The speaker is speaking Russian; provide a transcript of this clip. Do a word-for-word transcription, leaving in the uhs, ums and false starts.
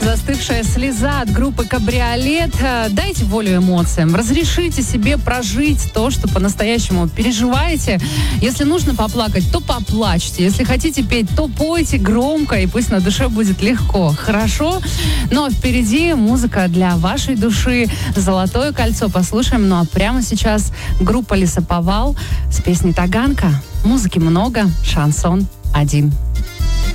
Застывшая слеза от группы «Кабриолет». Дайте волю эмоциям. Разрешите себе прожить то, что по-настоящему переживаете. Если нужно поплакать, то поплачьте. Если хотите петь, то пойте громко, и пусть на душе будет легко. Хорошо? Но впереди музыка для вашей души. «Золотое кольцо» послушаем. Ну а прямо сейчас группа «Лесоповал» с песней «Таганка». Музыки много, шансон один.